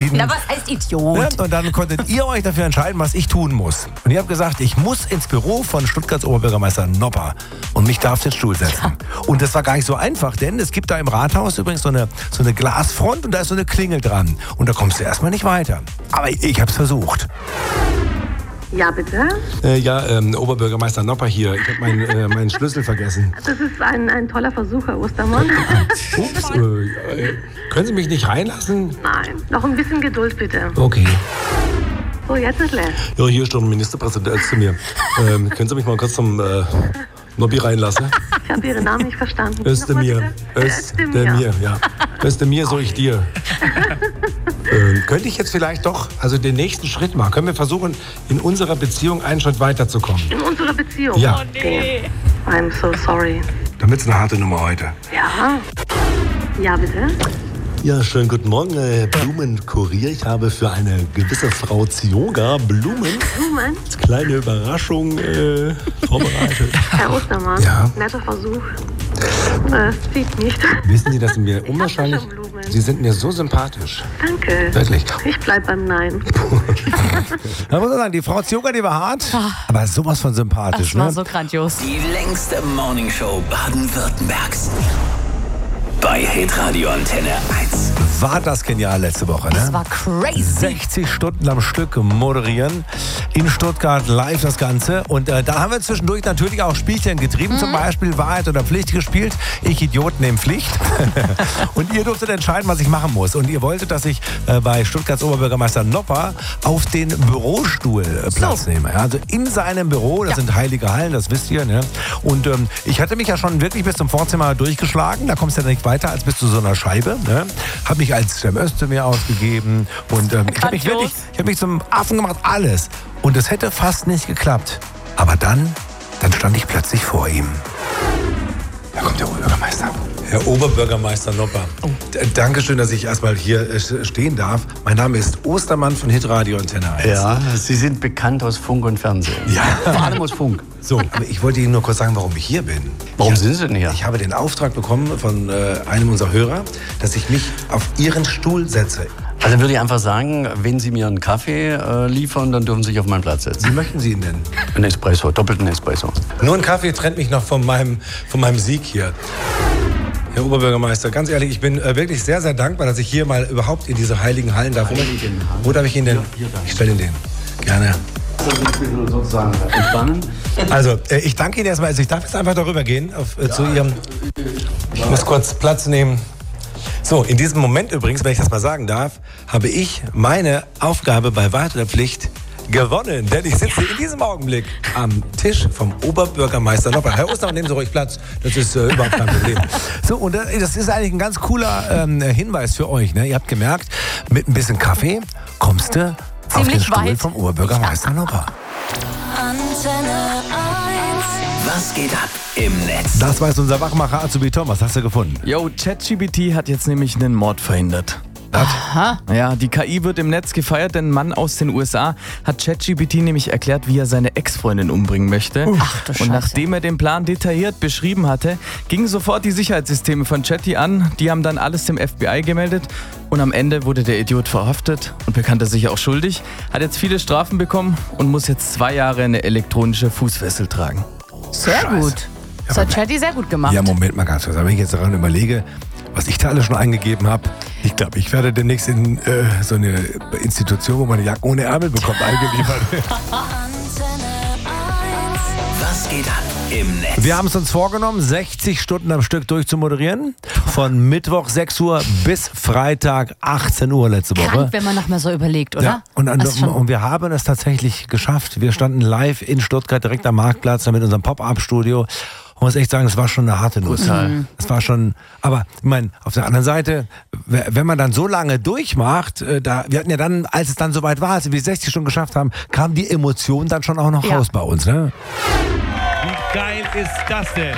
entschieden. Na, was heißt Idiot? Ja, und dann konntet ihr euch dafür entscheiden, was ich tun muss. Und ihr habt gesagt, ich muss ins Büro von Stuttgarts Oberbürgermeister Nopper und mich da auf den Stuhl setzen. Ja. Und das war gar nicht so einfach, denn es gibt da im Rathaus übrigens so eine Glasfront und da ist so eine Klingel dran. Und da kommst du erstmal nicht weiter. Aber ich habe es versucht. Ja, bitte? Oberbürgermeister Nopper hier. Ich habe meinen Schlüssel vergessen. Das ist ein toller Versuch, Herr Ostermann. Ups, können Sie mich nicht reinlassen? Nein, noch ein bisschen Geduld, bitte. Okay. So, jetzt ist leer. Ja, hier ist doch ein Ministerpräsident zu mir. Können Sie mich mal kurz zum Nobby reinlassen? Ich habe Ihren Namen nicht verstanden. Özdemir, ja. Özdemir, so ich dir. Könnte ich jetzt vielleicht doch den nächsten Schritt machen? Können wir versuchen, in unserer Beziehung einen Schritt weiterzukommen? In unserer Beziehung? Ja. Oh, nee. I'm so sorry. Dann wird's eine harte Nummer heute. Ja. Ja, bitte? Ja, schönen guten Morgen, Blumenkurier. Ich habe für eine gewisse Frau Zioga Blumen als kleine Überraschung vorbereitet. Herr Ostermann, ja? Netter Versuch. Es zieht nicht. Wissen Sie, dass Sie mir unwahrscheinlich... Sie sind mir so sympathisch. Danke. Wirklich. Ich bleib beim Nein. Da muss ich sagen, die Frau Zioga, die war hart, aber sowas von sympathisch. Das war so grandios. Die längste Morningshow Baden-Württembergs. Bei Hitradio Antenne 1. War das genial letzte Woche, ne? Das war crazy. 60 Stunden am Stück moderieren. In Stuttgart live das Ganze. Und da haben wir zwischendurch natürlich auch Spielchen getrieben. Zum Beispiel Wahrheit oder Pflicht gespielt. Ich Idiot nehme Pflicht. Und ihr durftet entscheiden, was ich machen muss. Und ihr wolltet, dass ich bei Stuttgarts Oberbürgermeister Nopper auf den Bürostuhl Platz nehme. Also in seinem Büro, das sind heilige Hallen, das wisst ihr. Ne? Und ich hatte mich ja schon wirklich bis zum Vorzimmer durchgeschlagen. Da kommst du ja nicht weiter als bis zu so einer Scheibe. Ne? Hab mich als Cem Özdemir ausgegeben und ich habe mich zum Affen gemacht, alles. Und es hätte fast nicht geklappt. Aber dann stand ich plötzlich vor ihm. Da kommt der Oberbürgermeister. Herr Oberbürgermeister Nopper. Oh. Dankeschön, dass ich erstmal hier stehen darf. Mein Name ist Ostermann von Hitradio Antenne 1. Ja, Sie sind bekannt aus Funk und Fernsehen. Ja. Vor allem aus Funk. So, aber ich wollte Ihnen nur kurz sagen, warum ich hier bin. Warum sind Sie denn hier? Ich habe den Auftrag bekommen von einem unserer Hörer, dass ich mich auf Ihren Stuhl setze. Also würde ich einfach sagen, wenn Sie mir einen Kaffee liefern, dann dürfen Sie sich auf meinen Platz setzen. Wie möchten Sie ihn denn? Ein Espresso, doppelten Espresso. Nur ein Kaffee trennt mich noch von meinem Sieg hier. Herr Oberbürgermeister, ganz ehrlich, ich bin wirklich sehr, sehr dankbar, dass ich hier mal überhaupt in diese heiligen Hallen darf. Wo darf ich ihn denn? Ich stelle ihn den. Gerne. Sozusagen entspannen. Also, ich danke Ihnen erstmal. Also ich darf jetzt einfach darüber gehen zu Ihrem... Ich muss kurz Platz nehmen. So, in diesem Moment übrigens, wenn ich das mal sagen darf, habe ich meine Aufgabe bei Wahrheit oder Pflicht gewonnen. Denn ich sitze in diesem Augenblick am Tisch vom Oberbürgermeister Nopper. Herr Ostermann, nehmen Sie ruhig Platz. Das ist überhaupt kein Problem. So, und das ist eigentlich ein ganz cooler Hinweis für euch. Ne? Ihr habt gemerkt, mit ein bisschen Kaffee kommst du auf den Stuhl vom Oberbürgermeister Nopper. Antenne 1. Was geht ab im Netz? Das weiß unser Wachmacher Azubi Thomas. Hast du gefunden? Yo, ChatGPT hat jetzt nämlich einen Mord verhindert. Aha. Ja, die KI wird im Netz gefeiert, denn ein Mann aus den USA hat ChatGPT nämlich erklärt, wie er seine Ex-Freundin umbringen möchte. Ach du Scheiße. Und nachdem er den Plan detailliert beschrieben hatte, gingen sofort die Sicherheitssysteme von Chatty an. Die haben dann alles dem FBI gemeldet und am Ende wurde der Idiot verhaftet und bekannte sich auch schuldig, hat jetzt viele Strafen bekommen und muss jetzt 2 Jahre eine elektronische Fußfessel tragen. Sehr gut. Das hat Chatty sehr gut gemacht. Ja, Moment mal ganz kurz. Wenn ich jetzt daran überlege, was ich da alles schon eingegeben habe, ich glaube, ich werde demnächst in so eine Institution, wo man eine Jacke ohne Ärmel bekommt, eingeliefert. Was geht ab im Netz? Wir haben es uns vorgenommen, 60 Stunden am Stück durchzumoderieren. Von Mittwoch 6 Uhr bis Freitag 18 Uhr letzte Woche. Krank, wenn man noch mal so überlegt, oder? Ja, und wir haben es tatsächlich geschafft. Wir standen live in Stuttgart, direkt am Marktplatz, mit unserem Pop-Up-Studio. Ich muss echt sagen, es war schon eine harte Nuss. Es war schon, aber ich meine, auf der anderen Seite, wenn man dann so lange durchmacht, wir hatten ja dann, als es dann soweit war, als wir 60 Stunden geschafft haben, kam die Emotion dann schon auch noch raus bei uns. Ne? Wie geil ist das denn?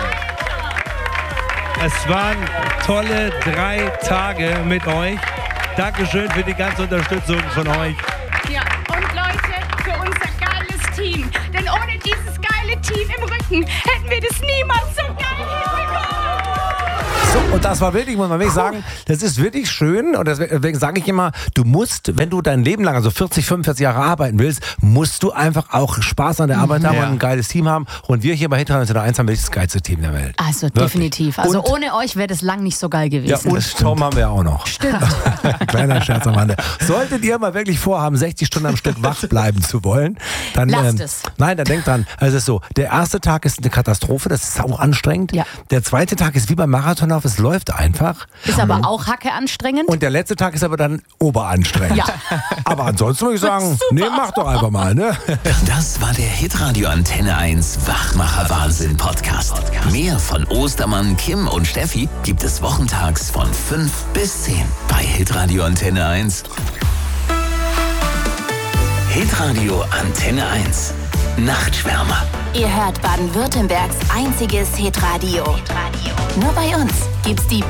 Es waren tolle 3 Tage mit euch. Dankeschön für die ganze Unterstützung von euch. Ja, und Leute, für unser geiles Team. Denn ohne dieses geile Team im Rücken hätten wir das niemals so geil hinbekommen. So, und das war wirklich, muss man wirklich sagen, das ist wirklich schön und deswegen sage ich immer, du musst, wenn du dein Leben lang, also 40, 45 Jahre arbeiten willst, musst du einfach auch Spaß an der Arbeit haben und ein geiles Team haben und wir hier bei Hitradio Antenne 1 haben wirklich das geilste Team der Welt. Also wirklich. Definitiv. Also und, ohne euch wäre das lang nicht so geil gewesen. Ja, und Tom haben wir auch noch. Stimmt. Kleiner Scherz am Rande. Solltet ihr mal wirklich vorhaben, 60 Stunden am Stück wach bleiben zu wollen, dann lasst es. Nein, dann denkt dran, also es ist so, der erste Tag ist eine Katastrophe, das ist auch anstrengend. Ja. Der zweite Tag ist wie beim Marathonlauf, es läuft einfach. Ist aber auch Hacke anstrengend. Und der letzte Tag ist aber dann oberanstrengend. Ja. Aber ansonsten würde ich sagen, nee, mach doch einfach mal, ne? Das war der Hitradio Antenne 1 Wachmacher Wahnsinn Podcast. Mehr von Ostermann, Kim und Steffi gibt es wochentags von 5 bis 10 bei Hitradio Antenne 1. Hitradio Antenne 1. Nachtschwärmer. Ihr hört Baden-Württembergs einziges Hitradio. Nur bei uns gibt's die